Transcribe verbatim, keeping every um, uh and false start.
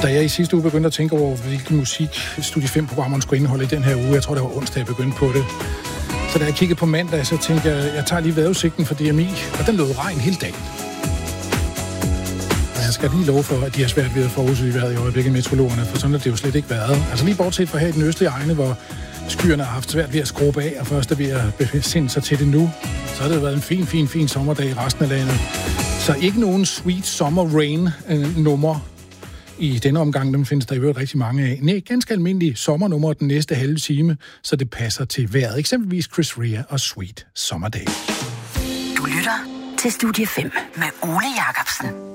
Da jeg i sidste uge begyndte at tænke over, hvilken musik Studie fem-programmerne skulle indeholde i den her uge, jeg tror, det var onsdag, jeg begyndte på det. Så da jeg kiggede på mandag, så tænkte jeg, jeg tager lige vejrudsigten for D M I, og den lod regn hele dagen. Og jeg skal lige love for, at de har svært ved at forudsige vejret i øjeblikket, meteorologerne, for sådan har det jo slet ikke været. Altså lige bortset fra her i den østlige egne, hvor skyerne har haft svært ved at skrubbe af, og først er ved at besinde sig til det nu, så har det været en fin, fin, fin sommerdag i resten af landet. Så ikke nogen Sweet Summer Rain-nummer i denne omgang, dem findes der i øvrigt rigtig mange af. Nej, ganske almindelige sommernummer den næste halve time, så det passer til vejret. Eksempelvis Chris Rea og Sweet Summer Day. Du lytter til Studie fem med Ole Jacobsen.